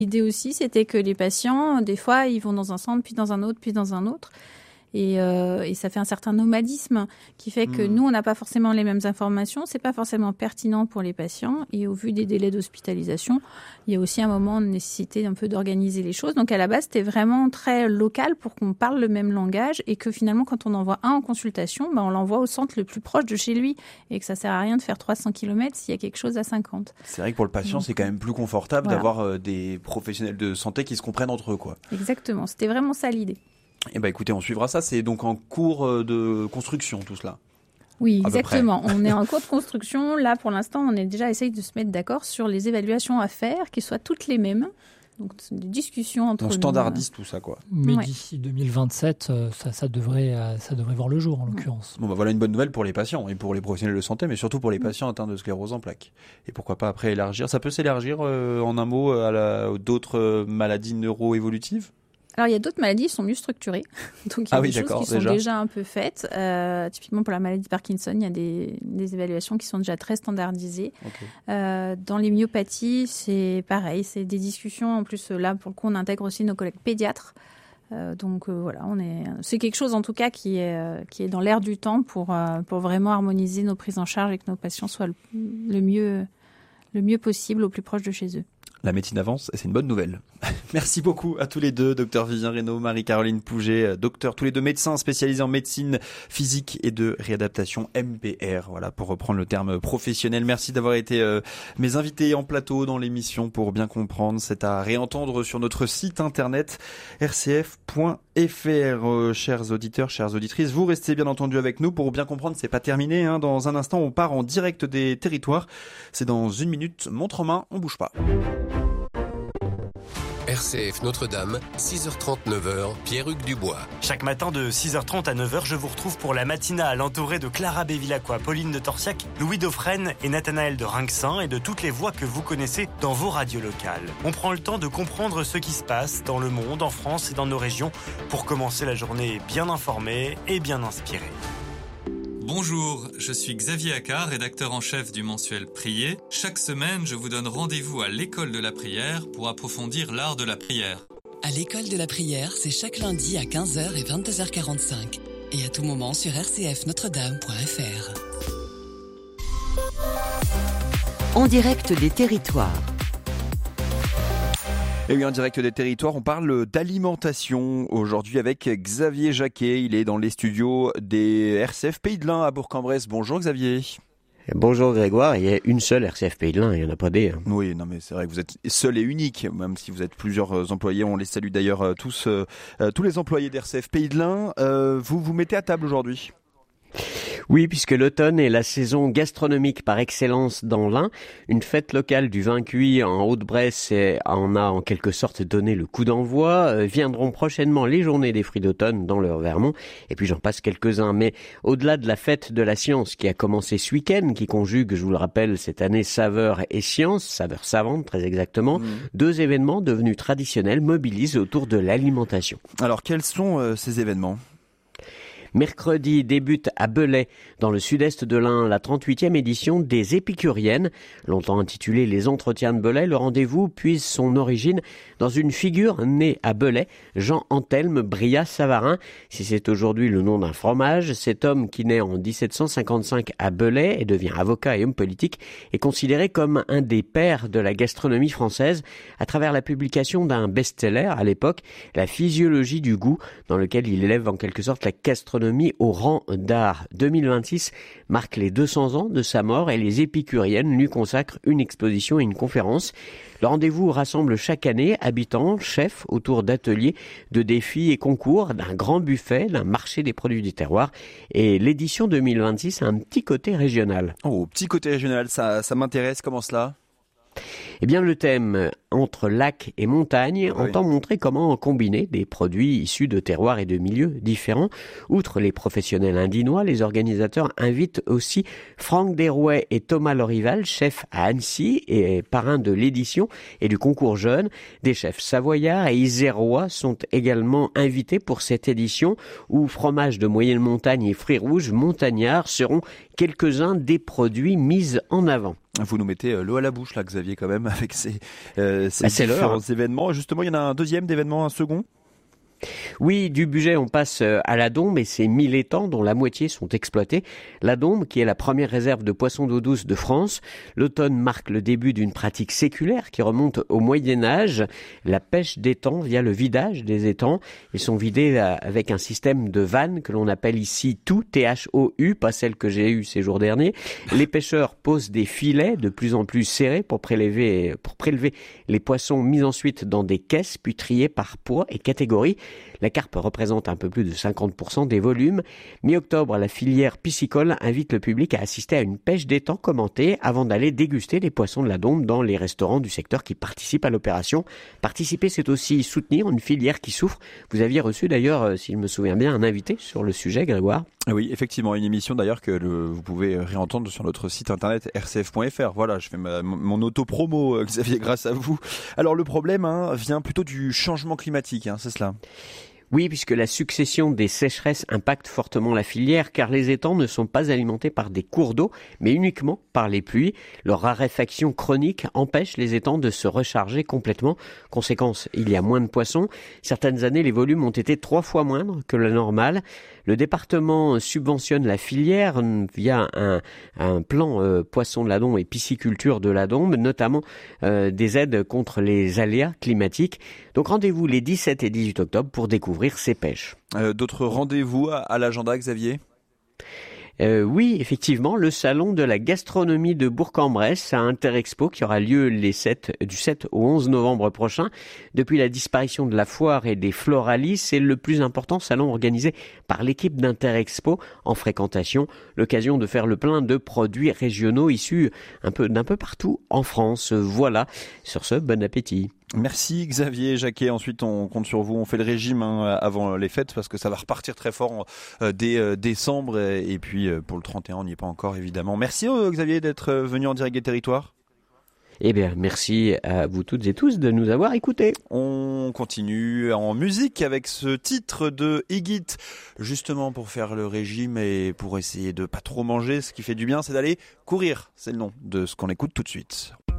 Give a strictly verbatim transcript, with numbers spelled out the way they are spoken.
L'idée aussi, c'était que les patients, des fois, ils vont dans un centre, puis dans un autre, puis dans un autre. Et, euh, et ça fait un certain nomadisme qui fait que mmh. nous, on n'a pas forcément les mêmes informations. C'est pas forcément pertinent pour les patients. Et au vu des délais d'hospitalisation, il y a aussi un moment de nécessité un peu d'organiser les choses. Donc à la base, c'était vraiment très local pour qu'on parle le même langage et que finalement, quand on envoie un en consultation, ben, on l'envoie au centre le plus proche de chez lui et que ça sert à rien de faire trois cents kilomètres s'il y a quelque chose à cinquante. C'est vrai que pour le patient, Donc, c'est quand même plus confortable voilà. d'avoir euh, des professionnels de santé qui se comprennent entre eux, quoi. Exactement. C'était vraiment ça l'idée. Eh ben écoutez, on suivra ça. C'est donc en cours de construction tout cela. Oui, exactement. On est en cours de construction. Là, pour l'instant, on est déjà essayé de se mettre d'accord sur les évaluations à faire, qui soient toutes les mêmes. Donc, c'est des discussions entre nous. On standardise tout ça, quoi. Mais ouais. d'ici deux mille vingt-sept, ça, ça, devrait, ça devrait voir le jour, en l'occurrence. Bon, bah voilà une bonne nouvelle pour les patients et pour les professionnels de santé, mais surtout pour les patients atteints de sclérose en plaques. Et pourquoi pas après élargir. Ça peut s'élargir euh, en un mot à la, d'autres maladies neuro-évolutives ? Alors, il y a d'autres maladies qui sont mieux structurées. Donc, il y a ah des oui, choses qui sont déjà. déjà un peu faites. Euh, typiquement, pour la maladie de Parkinson, il y a des, des évaluations qui sont déjà très standardisées. Okay. Euh, dans les myopathies, c'est pareil. C'est des discussions. En plus, là, pour le coup, on intègre aussi nos collègues pédiatres. Euh, donc, euh, voilà, on est... c'est quelque chose, en tout cas, qui est, euh, qui est dans l'air du temps pour, euh, pour vraiment harmoniser nos prises en charge et que nos patients soient le, le, mieux, le mieux possible, au plus proche de chez eux. La médecine avance et c'est une bonne nouvelle. Merci beaucoup à tous les deux, docteur Vivien Reynaud, Marie-Caroline Pouget, docteur, tous les deux médecins spécialisés en médecine physique et de réadaptation M P R, voilà, pour reprendre le terme professionnel. Merci d'avoir été euh, mes invités en plateau dans l'émission pour bien comprendre. C'est à réentendre sur notre site internet r c f point f r. Euh, chers auditeurs, chères auditrices, vous restez bien entendu avec nous pour bien comprendre. C'est pas terminé, hein. Dans un instant, on part en direct des territoires. C'est dans une minute, montre en main, on bouge pas. R C F Notre-Dame, six heures trente, neuf heures, Pierre-Hugues Dubois. Chaque matin de six heures trente à neuf heures, je vous retrouve pour la matinale entourée de Clara Bévilacqua, Pauline de Torsiac, Louis Dauphren et Nathanaël de Rinxin et de toutes les voix que vous connaissez dans vos radios locales. On prend le temps de comprendre ce qui se passe dans le monde, en France et dans nos régions pour commencer la journée bien informée et bien inspirée. Bonjour, je suis Xavier Accard, rédacteur en chef du mensuel Prier. Chaque semaine, je vous donne rendez-vous à l'école de la prière pour approfondir l'art de la prière. À l'école de la prière, c'est chaque lundi à quinze heures et vingt-deux heures quarante-cinq. Et à tout moment sur r c f notre dame point f r. En direct des territoires. Et oui, en direct des territoires, on parle d'alimentation aujourd'hui avec Xavier Jacquet. Il est dans les studios des R C F Pays de l'Ain à Bourg-en-Bresse. Bonjour Xavier. Bonjour Grégoire, il y a une seule R C F Pays de l'Ain, il n'y en a pas des. Hein. Oui, non mais c'est vrai que vous êtes seul et unique, même si vous êtes plusieurs employés. On les salue d'ailleurs tous, euh, tous les employés d'R C F Pays de l'Ain. Euh, vous vous mettez à table aujourd'hui ? Oui, puisque l'automne est la saison gastronomique par excellence dans l'Ain. Une fête locale du vin cuit en Haute-Bresse en a en quelque sorte donné le coup d'envoi. Euh, viendront prochainement les journées des fruits d'automne dans le Vermont. Et puis j'en passe quelques-uns. Mais au-delà de la fête de la science qui a commencé ce week-end, qui conjugue, je vous le rappelle, cette année saveur et science, saveur savante très exactement, mmh. deux événements devenus traditionnels mobilisent autour de l'alimentation. Alors quels sont euh, ces événements ? Mercredi débute à Belay, dans le sud-est de l'Ain, la trente-huitième édition des Épicuriennes. Longtemps intitulée Les Entretiens de Belay, le rendez-vous puise son origine dans une figure née à Belay, Jean-Anthelme Brillat-Savarin. Si c'est aujourd'hui le nom d'un fromage, cet homme qui naît en dix-sept cent cinquante-cinq à Belay et devient avocat et homme politique est considéré comme un des pères de la gastronomie française à travers la publication d'un best-seller à l'époque, La physiologie du goût, dans lequel il élève en quelque sorte la gastronomie au rang d'art. deux mille vingt-six marque les deux cents ans de sa mort et les Épicuriennes lui consacrent une exposition et une conférence. Le rendez-vous rassemble chaque année habitants, chefs autour d'ateliers, de défis et concours, d'un grand buffet, d'un marché des produits du terroir. Et l'édition deux mille vingt-six a un petit côté régional. Oh, petit côté régional, ça, ça m'intéresse. Comment cela ? Eh bien, le thème entre lac et montagne oui. entend montrer comment combiner des produits issus de terroirs et de milieux différents. Outre les professionnels indinois, les organisateurs invitent aussi Franck Derouet et Thomas Lorival, chefs à Annecy et parrains de l'édition et du concours jeune. Des chefs savoyards et isérois sont également invités pour cette édition où fromage de moyenne montagne et fruits rouges montagnards seront quelques-uns des produits mis en avant. Vous nous mettez l'eau à la bouche là, Xavier, quand même, avec ces, euh, ces bah, c'est différents l'heure. événements. Justement, il y en a un deuxième d'événement, un second. Oui, du Bugey, on passe à la Dombe et c'est mille étangs dont la moitié sont exploités. La Dombe, qui est la première réserve de poissons d'eau douce de France. L'automne marque le début d'une pratique séculaire qui remonte au Moyen-Âge. La pêche d'étangs via le vidage des étangs. Ils sont vidés avec un système de vannes que l'on appelle ici tout, T H O U, pas celle que j'ai eue ces jours derniers. Les pêcheurs posent des filets de plus en plus serrés pour prélever, pour prélever les poissons mis ensuite dans des caisses puis triés par poids et catégorie. La carpe représente un peu plus de cinquante pour cent des volumes. Mi-octobre, la filière piscicole invite le public à assister à une pêche d'étang commentée avant d'aller déguster les poissons de la Dombe dans les restaurants du secteur qui participent à l'opération. Participer, c'est aussi soutenir une filière qui souffre. Vous aviez reçu d'ailleurs, si je me souviens bien, un invité sur le sujet, Grégoire. Oui, effectivement, une émission d'ailleurs que le, vous pouvez réentendre sur notre site internet r c f point f r. Voilà, je fais ma, mon auto-promo, Xavier, grâce à vous. Alors le problème hein, vient plutôt du changement climatique, hein, c'est cela ? Oui, puisque la succession des sécheresses impacte fortement la filière, car les étangs ne sont pas alimentés par des cours d'eau, mais uniquement par les pluies. Leur raréfaction chronique empêche les étangs de se recharger complètement. Conséquence, il y a moins de poissons. Certaines années, les volumes ont été trois fois moindres que la normale. Le département subventionne la filière via un, un plan euh, poisson de la Dombe et pisciculture de la Dombe, notamment euh, des aides contre les aléas climatiques. Donc rendez-vous les dix-sept et dix-huit octobre pour découvrir ces pêches. Euh, d'autres rendez-vous à, à l'agenda, Xavier ? Euh, oui, effectivement, le salon de la gastronomie de Bourg-en-Bresse à Interexpo qui aura lieu les sept, du sept au onze novembre prochain. Depuis la disparition de la foire et des Floralis, c'est le plus important salon organisé par l'équipe d'Interexpo en fréquentation. L'occasion de faire le plein de produits régionaux issus un peu, d'un peu partout en France. Voilà. Sur ce, bon appétit. Merci Xavier Jacquet. Ensuite, on compte sur vous. On fait le régime hein, avant les fêtes parce que ça va repartir très fort euh, dès euh, décembre. Et, et puis euh, pour le trente et un, on n'y est pas encore évidemment. Merci euh, Xavier d'être venu en direct des territoires. Eh bien, merci à vous toutes et tous de nous avoir écoutés. On continue en musique avec ce titre de Higit, justement pour faire le régime et pour essayer de pas trop manger. Ce qui fait du bien, c'est d'aller courir. C'est le nom de ce qu'on écoute tout de suite.